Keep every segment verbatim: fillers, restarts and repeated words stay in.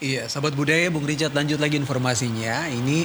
Iya, sahabat budaya, Bung Richard lanjut lagi informasinya. Ini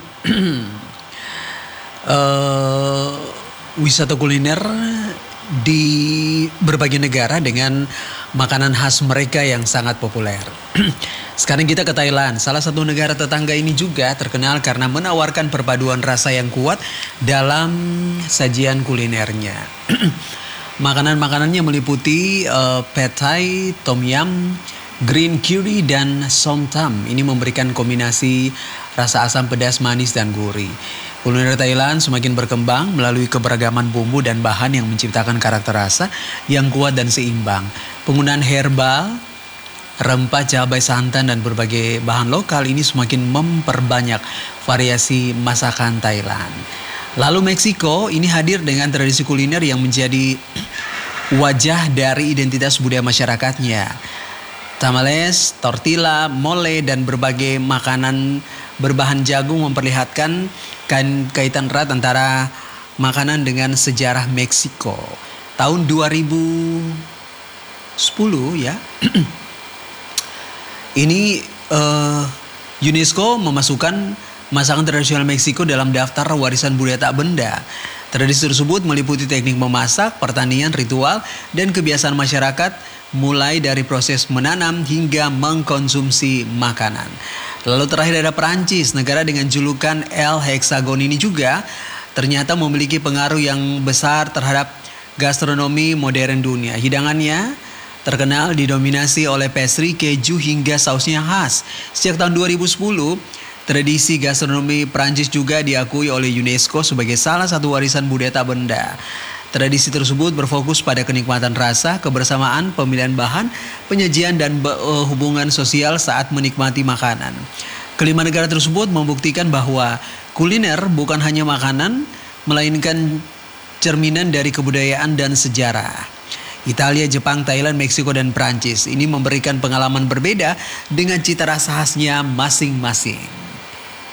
eh wisata kuliner di berbagai negara dengan makanan khas mereka yang sangat populer. Sekarang kita ke Thailand. Salah satu negara tetangga ini juga terkenal karena menawarkan perpaduan rasa yang kuat dalam sajian kulinernya. Makanan-makanannya meliputi uh, pad thai, tom yum, green curry, dan som tam. Ini memberikan kombinasi rasa asam, pedas, manis, dan gurih. Kuliner Thailand semakin berkembang melalui keberagaman bumbu dan bahan yang menciptakan karakter rasa yang kuat dan seimbang. Penggunaan herbal, rempah, cabai, santan, dan berbagai bahan lokal ini semakin memperbanyak variasi masakan Thailand. Lalu Meksiko ini hadir dengan tradisi kuliner yang menjadi wajah dari identitas budaya masyarakatnya. Tamales, tortilla, mole, dan berbagai makanan berbahan jagung memperlihatkan kaitan erat antara makanan dengan sejarah Meksiko. Tahun dua ribu sepuluh ya, ini uh, UNESCO memasukkan masakan tradisional Meksiko dalam daftar warisan budaya tak benda. Tradisi tersebut meliputi teknik memasak, pertanian, ritual, dan kebiasaan masyarakat mulai dari proses menanam hingga mengkonsumsi makanan. Lalu terakhir ada Perancis, negara dengan julukan El Hexagon ini juga ternyata memiliki pengaruh yang besar terhadap gastronomi modern dunia. Hidangannya terkenal didominasi oleh pastry, keju, hingga sausnya yang khas. Sejak tahun dua ribu sepuluh, tradisi gastronomi Prancis juga diakui oleh UNESCO sebagai salah satu warisan budaya tak benda. Tradisi tersebut berfokus pada kenikmatan rasa, kebersamaan, pemilihan bahan, penyajian, dan uh, hubungan sosial saat menikmati makanan. Kelima negara tersebut membuktikan bahwa kuliner bukan hanya makanan, melainkan cerminan dari kebudayaan dan sejarah. Italia, Jepang, Thailand, Meksiko, dan Prancis ini memberikan pengalaman berbeda dengan cita rasa khasnya masing-masing.